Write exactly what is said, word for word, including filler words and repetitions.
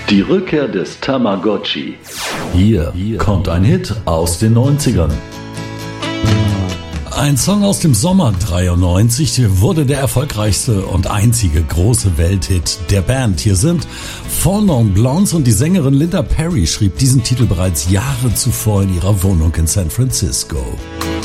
Die Rückkehr des Tamagotchi. Hier kommt ein Hit aus den neunzigern. Ein Song aus dem Sommer dreiundneunzig wurde der erfolgreichste und einzige große Welthit der Band. Hier sind Four Non Blondes und die Sängerin Linda Perry schrieb diesen Titel bereits Jahre zuvor in ihrer Wohnung in San Francisco.